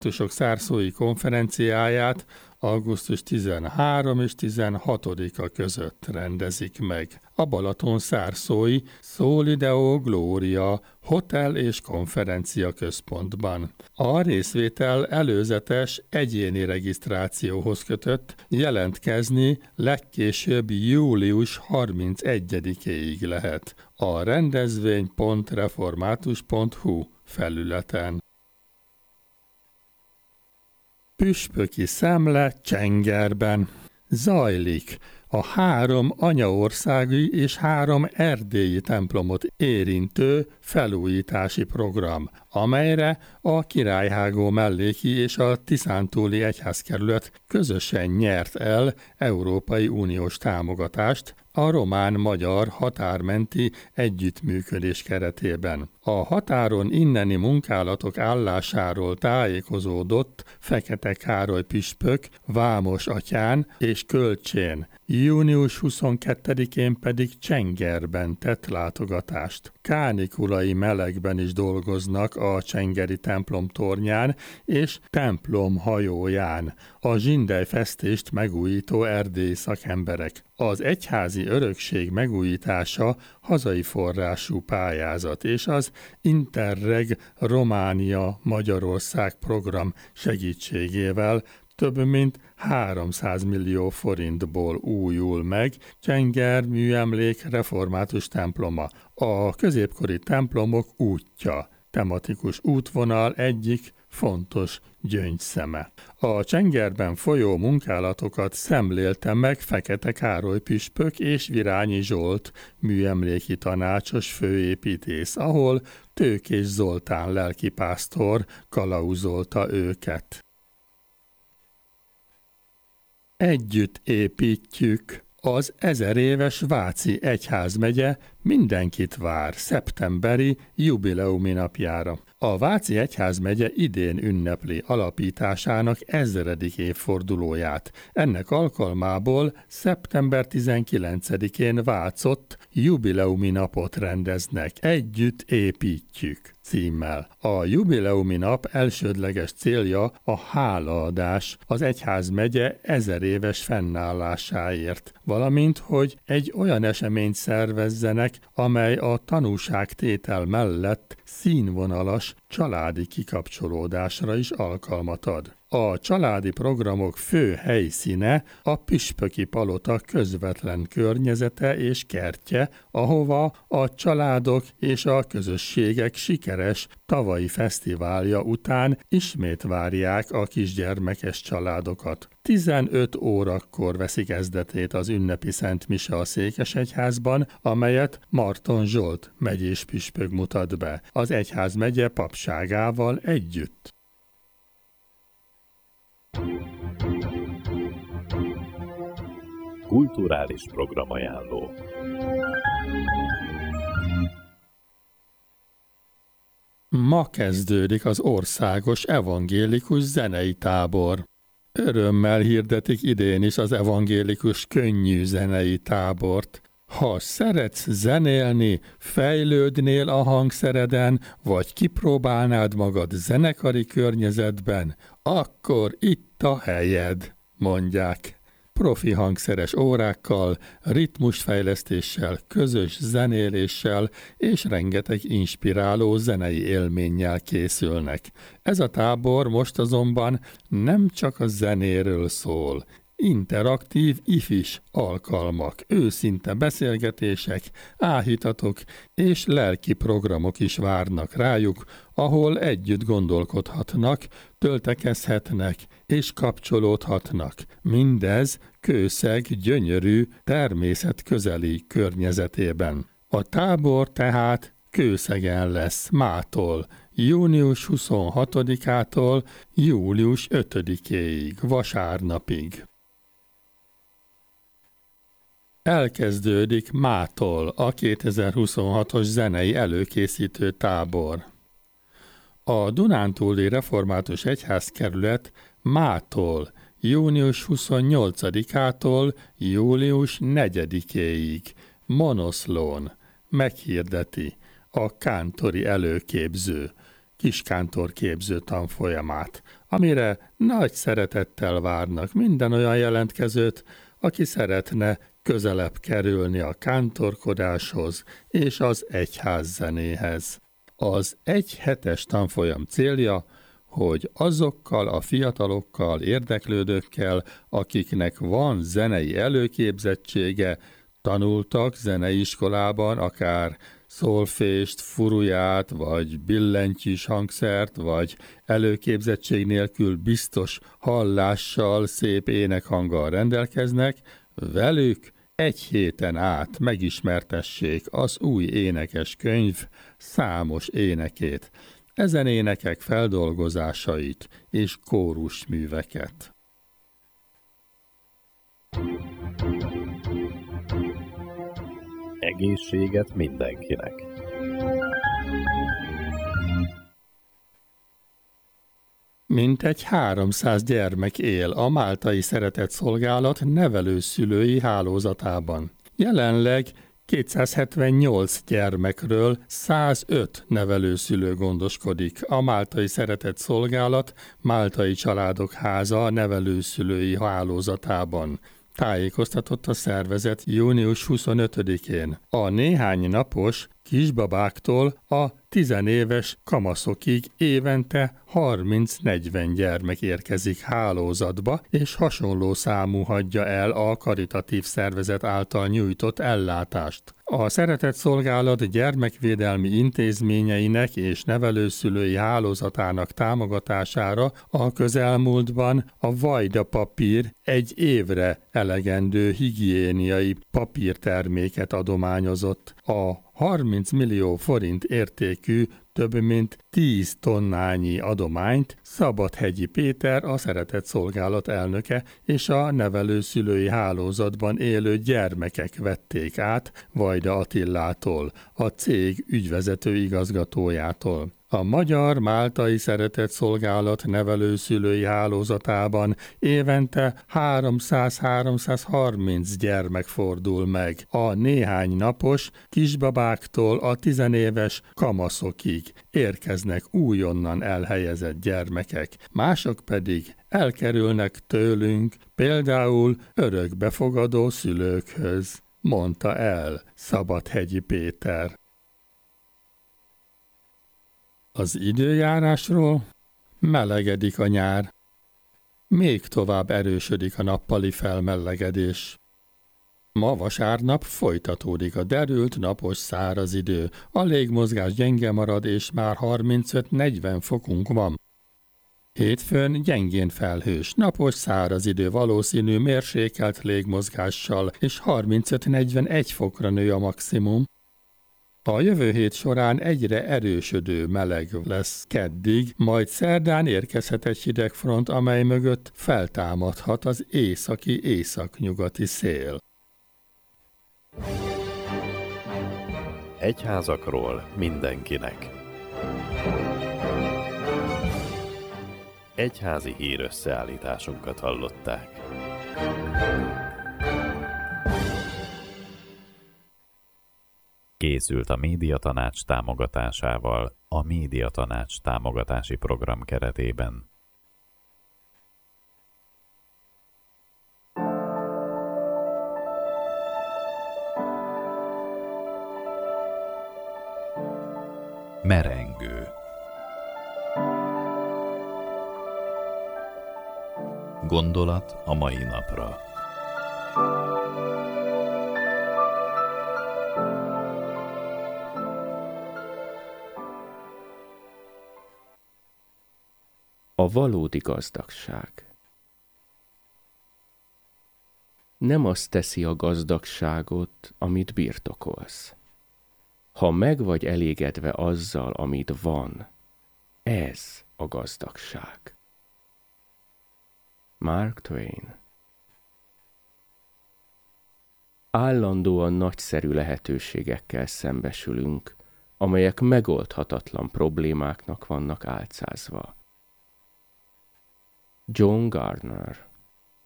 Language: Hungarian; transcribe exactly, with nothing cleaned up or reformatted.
Szárszói konferenciáját augusztus tizenharmadika és tizenhatodika között rendezik meg. A Balaton Szárszói Solideo Gloria Hotel és Konferencia Központban. A részvétel előzetes egyéni regisztrációhoz kötött, jelentkezni legkésőbb július harmincegyedikéig lehet a rendezvény pont református pont hu felületen. Püspöki szemle Csengerben zajlik. A három anyaországi és három erdélyi templomot érintő felújítási program, amelyre a Királyhágó melléki és a Tiszántúli egyházkerület közösen nyert el Európai Uniós támogatást a román-magyar határmenti együttműködés keretében. A határon inneni munkálatok állásáról tájékozódott Fekete Károly püspök Vámos atyán és Kölcsén, június huszonkettedikén pedig Csengerben tett látogatást. Kánikulai melegben is dolgoznak a csengeri templom tornyán és templom hajóján, a zsindelyfesztést megújító erdélyi szakemberek. Az egyházi örökség megújítása hazai forrású pályázat, és az Interreg Románia-Magyarország program segítségével több mint háromszáz millió forintból újul meg Csenger műemlék református temploma, a középkori templomok útja, tematikus útvonal egyik fontos gyöngyszeme. A Csengerben folyó munkálatokat szemlélte meg Fekete Károly püspök és Virányi Zsolt műemléki tanácsos főépítész, ahol Tőkés Zoltán lelkipásztor kalauzolta őket. Együtt építjük. Az ezer éves Váci Egyházmegye mindenkit vár szeptemberi jubileumi napjára. A Váci Egyházmegye idén ünnepli alapításának ezredik évfordulóját. Ennek alkalmából szeptember tizenkilencedikén Vácott jubileumi napot rendeznek. Együtt építjük címmel. A jubileumi nap elsődleges célja a hálaadás az egyházmegye ezer éves fennállásáért, valamint, hogy egy olyan eseményt szervezzenek, amely a tanúságtétel mellett színvonalas családi kikapcsolódásra is alkalmat ad. A családi programok fő helyszíne a püspöki palota közvetlen környezete és kertje, ahova a családok és a közösségek sikeres tavalyi fesztiválja után ismét várják a kisgyermekes családokat. tizenöt órakor veszi kezdetét az ünnepi Szent Mise a Székesegyházban, amelyet Marton Zsolt megyés püspök mutat be, az egyházmegye papságával együtt. Kulturális programajánló. Ma kezdődik az országos evangélikus zenei tábor. Örömmel hirdetik idén is az evangélikus könnyű zenei tábort. Ha szeretsz zenélni, fejlődnél a hangszereden, vagy kipróbálnád magad zenekari környezetben, akkor itt a helyed, mondják. Profi hangszeres órákkal, ritmusfejlesztéssel, közös zenéléssel és rengeteg inspiráló zenei élménnyel készülnek. Ez a tábor most azonban nem csak a zenéről szól. Interaktív ifis alkalmak, őszinte beszélgetések, áhítatok és lelki programok is várnak rájuk, ahol együtt gondolkodhatnak, töltekezhetnek és kapcsolódhatnak. Mindez Kőszeg gyönyörű, természetközeli környezetében. A tábor tehát Kőszegen lesz mától, június huszonhatodikától július ötödikéig, vasárnapig. Elkezdődik mától a kétezer-huszonhatos zenei előkészítő tábor. A Dunántúli Református Egyházkerület mától június huszonnyolcadikától július negyedikéig Monoszlón meghirdeti a kántori előképző. kiskántorképző tanfolyamát, amire nagy szeretettel várnak minden olyan jelentkezőt, aki szeretne közelebb kerülni a kántorkodáshoz és az egyházzenéhez. Az egy hetes tanfolyam célja, hogy azokkal a fiatalokkal, érdeklődőkkel, akiknek van zenei előképzettsége, tanultak zeneiskolában, akár szolfést, furuját, vagy billentyűs hangszert, vagy előképzettség nélkül biztos hallással, szép énekhanggal rendelkeznek, velük egy héten át megismertessék az új énekeskönyv számos énekét, ezen énekek feldolgozásait és kórusműveket. Egészséget mindenkinek! Mintegy háromszáz gyermek él a Máltai Szeretetszolgálat nevelőszülői hálózatában. Jelenleg kétszázhetvennyolc gyermekről százöt nevelőszülő gondoskodik a Máltai Szeretetszolgálat Máltai Családok Háza nevelőszülői hálózatában. Tájékoztatott a szervezet június huszonötödikén. A néhány napos kisbabáktól a tizenéves kamaszokig évente harminc-negyven gyermek érkezik hálózatba, és hasonló számú hagyja el a karitatív szervezet által nyújtott ellátást. A Szeretetszolgálat gyermekvédelmi intézményeinek és nevelőszülői hálózatának támogatására a közelmúltban a Vajda papír egy évre elegendő higiéniai papírterméket adományozott. A harminc millió forint értékű több mint tíz tonnányi adományt Szabadhegyi Péter, a Szeretetszolgálat elnöke és a nevelőszülői hálózatban élő gyermekek vették át Vajda Attilától, a cég ügyvezető igazgatójától. A Magyar Máltai Szeretetszolgálat nevelőszülői hálózatában évente háromszáz-háromszázharminc gyermek fordul meg, a néhány napos kisbabáktól a tizenéves kamaszokig érkeznek újonnan elhelyezett gyermekek, mások pedig elkerülnek tőlünk, például örökbefogadó szülőkhöz, mondta el Szabadhegyi Péter. Az időjárásról: melegedik a nyár. Még tovább erősödik a nappali felmelegedés. Ma vasárnap folytatódik a derült, napos, száraz idő. A légmozgás gyenge marad, és már harmincöt-negyven fokunk van. Hétfőn gyengén felhős, napos, száraz idő, valószínű mérsékelt légmozgással, és harmincöt-negyvenegy fokra nő a maximum. A jövő hét során egyre erősödő meleg lesz keddig, majd szerdán érkezhet egy hidegfront, amely mögött feltámadhat az északi északnyugati szél. Egyházakról mindenkinek. Egyházi hírösszeállításunkat hallották. Készült a Médiatanács támogatásával a Médiatanács támogatási program keretében. Merengő. Gondolat a mai napra. A valódi gazdagság. Nem azt teszi a gazdagságot, amit birtokolsz. Ha meg vagy elégedve azzal, amit van, ez a gazdagság. Mark Twain. Állandóan nagyszerű lehetőségekkel szembesülünk, amelyek megoldhatatlan problémáknak vannak álcázva. John Gardner.